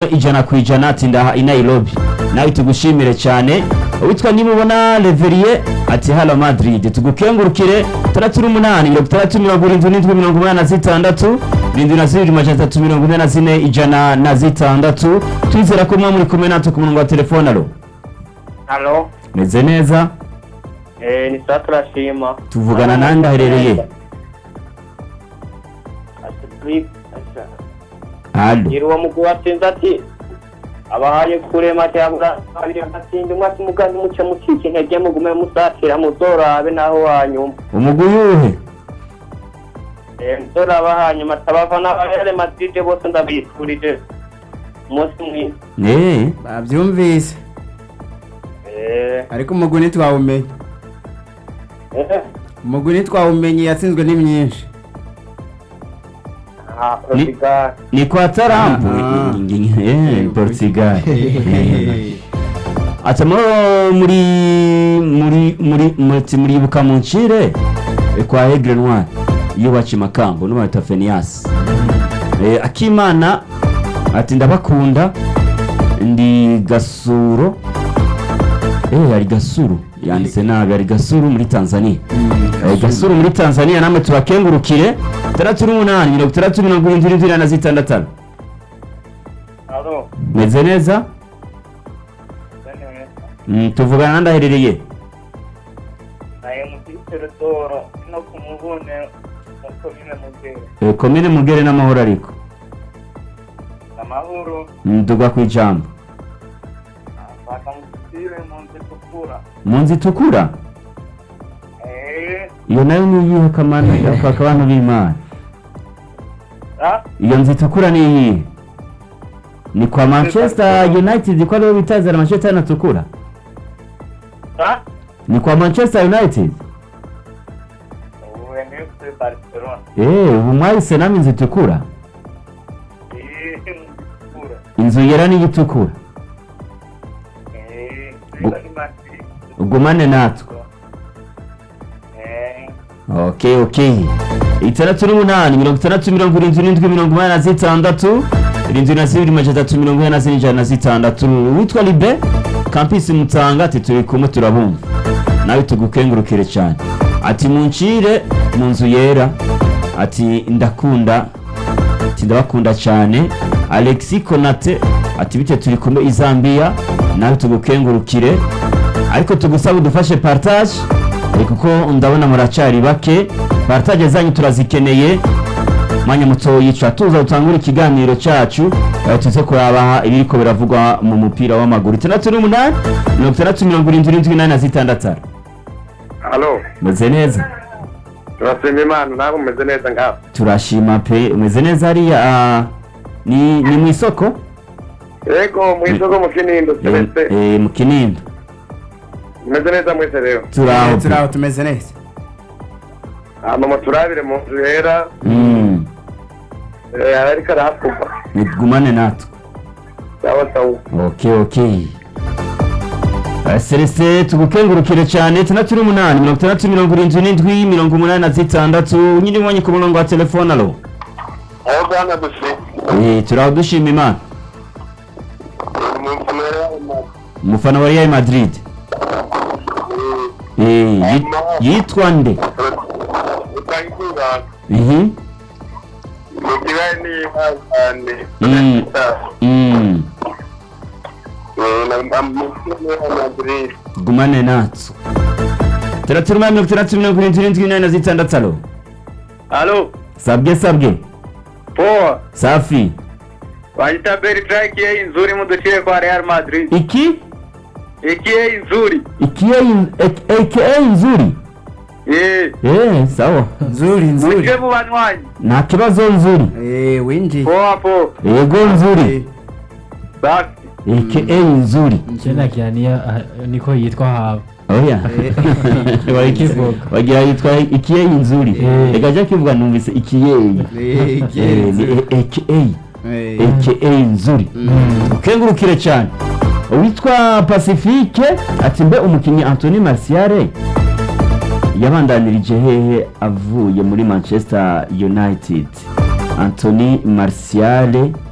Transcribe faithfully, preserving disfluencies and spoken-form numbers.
ijana ku ijana ati ndaha i Nairobi nawe tugushimire cyane. Witwa nimubona Leverier ati Hala Madrid tugukengurukire tandatu n'umunani mirongo itandatu mirongo irindwi n'indwi mirongo umunani na zitandatu irindwi na zibiri majana atatu mirongo ine na zine ijana na zitandatu. Twizera ko mwa muri kumwe natwe ku murongo wa telefone. Alo Halo. meze neza? Eh ni Satra Shima. Tuvugana nande aherereye? Asitri. Halo Yirwa mugwi watsinze ati abahaye kurema cyangwa abiri agatsinda umwasi muganzi muce mucike intege mugume musatira muzorabe naho wanyuma. umugwi yuhe? Eh muzoraba hanyuma tabavana abere Madrid bose ndabifurije umunsi mwiza. Eh bavyumvise Eh ariko umugwi ntitwawumenye eh umugwi ntitwawumenye yatsinzwe ni myinshi. ah Portugal. ni kwa Tarambu Ah. eh Portugal. Atamo muri muri muri muri muri buka muncire kwa Aigle Noir yubachi makambo no bita Fenias. Eh Akimana ati ndabakunda ndi Gasuro. Eh ari Gasuru yanditse nabi ari Gasuru muri Tanzania. Eh Gasuru muri Tanzania namwe tubakengurukire tandatu n'umunani mirongo itandatu mirongo irindwi n'indwi na zitandatu. Halo. Meze neza? Mm, tuvugana nanda aherereye? Naye mutitero toro no kumubone mukomine mugere. Eh komine Mugere n'amahoro ariko. Amahoro. Nduga ku ijambo. Bakamutire munze tukura. Munzi tukura? Eh. Iyo nayo ni iyihe kamana yakaka abantu b'Imana? Ah? Iyo nzi tukura ni iyihe? Ni kwa Manchester United kwa leo bitaza na Manchester na tukura? Ah? Ni kwa Manchester United? Uwe ni Barcelona. Eh, ubu mwahise nami nzi tukura? Eh, tukura. Inzu yera ni igitukura? Eh, Bu- ni Madrid. Ugumane natwe. Eh. Okay, okay. Itandatu n'umunani mirongo itandatu mirongo irindwi n'indwi mirongo umunani na zitandatu irindwi na zibiri majana atatu mirongo ine na zine ijana na zitandatu. Witwa Libe Campus Mutanga ati turi kumwe turabumva nawe tugukengurukire cyane ati muncire mu nzu yera ati ndakunda ati ndabakunda cyane. Alexis Konate ati bite turi kumwe i Zambia nawe tugukengurukire ariko tugusaba udufashe partage kuko ndabona muracari bake. Partage zanyu turazikeneye mwanya muto yica tuza utangura ikiganiro cyacu tuze kuraba ibiriko biravugwa mu mupira w'amaguru. Itandatu n'umunani mirongo itandatu mirongo irindwi n'indwi na zitandatu. Halo. Meze neza? Turashima Imana nawe umeze neza ngaho. Turashima pe. Meze neza hariya ah, ni ni mu isoko? Yego mu isoko mu Kinindo Eh, celeste. eh mu Kinindo. Meze neza mwese rero. Turaho. Eh, turaho tumeze neza. Ah mama turabire mu nzu yera. Mm. Eh ariko arahakugwa. Nigumane natwe. Sawa sawa. Okay, okay. Celeste tugukengurukire cyane. Itandatu n'umunani mirongo itandatu mirongo irindwi n'indwi mirongo umunani na zitandatu. Nyiri mwanya ku murongo wa telefone. Alo Aho bwana dusi. eh turaho dushima Imana. Mu mfumera Umufana wa Real Madrid eh yi- yitwa nde? utangiza. Mhm. Mukirani hazane. Mm. Mm. Na mfumera Madrid. Gumane natwe. Itandatu n'umunani mirongo itandatu mirongo irindwi n'indwi na zitandatu. Alo Halo. sabwe sabwe Poa. safi. Wajita Bertrand yeye nzuri mudushire kwa Real Madrid. Iki Ikiye nzuri. ikiye aka nzuri. Eh. Eh sawa. Nzuri nzuri. Muje mu banwanyi. Nta kibazo nzuri. Eh winji. Poa po. Yego nzuri. Basi. aka nzuri. Chena kiania niko yitwa haba. Oya. Wakivuga. Wagira yitwa ikiye nzuri. Eh. Ega je kivuga numvise ikiye. Eh, ikiye Eh, nzuri. ni aka Eh. aka nzuri. Ukengurukire cyane. Witwa Pacifique ati mbe umukinnyi Anthony Martial yabandanirije hehe avuye muri Manchester United. Anthony Martial